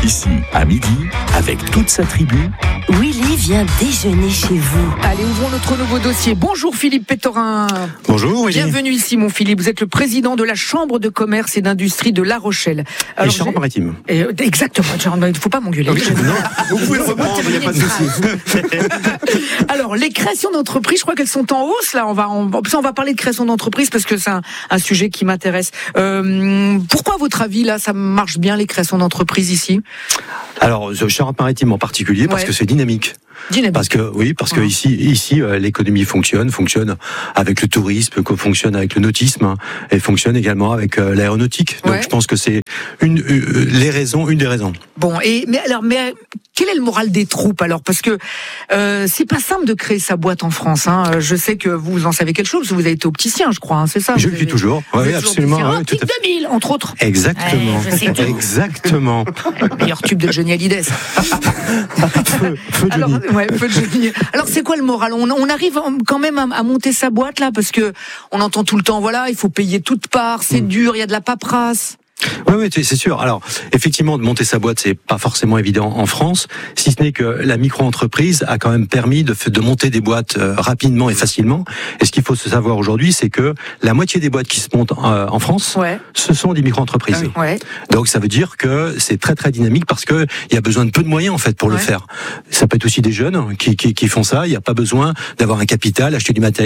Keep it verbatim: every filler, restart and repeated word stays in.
Ici, à midi, avec toute sa tribu, Willy vient déjeuner chez vous. Allez, ouvrons notre nouveau dossier. Bonjour Philippe Pétorin. Bonjour Willy. Bienvenue ici mon Philippe. Vous êtes le président de la Chambre de commerce et d'industrie de La Rochelle. Alors, et Charente-Maritime. Et, exactement. Il ne faut pas m'engueuler. Okay. Non, vous pouvez le reprendre, il n'y a pas de souci. Alors, les créations d'entreprises, je crois qu'elles sont en hausse. Là, on va, on, on va parler de création d'entreprises parce que c'est un, un sujet qui m'intéresse. Euh, pourquoi, à votre avis, là, ça marche bien les créations d'entreprises ici ? Alors, Charente-Maritime en particulier, parce ouais. que c'est dynamique. Dynamique. Parce que oui, parce que ici, ici, euh, l'économie fonctionne, fonctionne avec le tourisme, fonctionne avec le nautisme, hein, et fonctionne également avec euh, l'aéronautique. Donc, ouais. je pense que c'est une, une les raisons, une des raisons. Bon, et mais alors, mais quel est le moral des troupes alors ? Parce que euh, c'est pas simple de créer sa boîte en France. Hein. Je sais que vous en savez quelque chose. Parce que vous avez été opticien, je crois. Hein, c'est ça ? Je le suis toujours. Oui, absolument. Ouais, ouais, tout à fait. deux mille, entre autres. Exactement. Ouais, Exactement. Le meilleur tube de Johnny Hallyday. feu, feu alors, ouais, feu de Johnny. Alors, c'est quoi le moral ? on, on arrive quand même à, à monter sa boîte là, parce que on entend tout le temps, voilà, il faut payer toute part, c'est mmh. dur, il y a de la paperasse. Oui, oui, c'est sûr. Alors, effectivement, de monter sa boîte, c'est pas forcément évident en France, si ce n'est que la micro-entreprise a quand même permis de, de monter des boîtes euh, rapidement et facilement. Et ce qu'il faut se savoir aujourd'hui, c'est que la moitié des boîtes qui se montent euh, en France, ouais. ce sont des micro-entreprises. Ouais. Donc, ça veut dire que c'est très très dynamique parce que il y a besoin de peu de moyens en fait pour ouais. le faire. Ça peut être aussi des jeunes qui, qui, qui font ça. Il n'y a pas besoin d'avoir un capital, acheter du matériel.